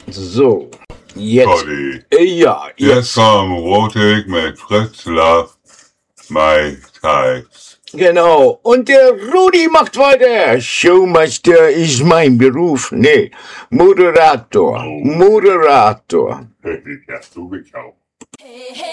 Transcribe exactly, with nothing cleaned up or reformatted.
So, jetzt. Toddy. Äh, ja, Jetzt jetzt. kommt Rotig mit Fritz Love, My Types. Genau. Und der Rudi macht weiter. Showmaster ist mein Beruf. Nee, Moderator. Oh. Moderator. Ja, du mich auch.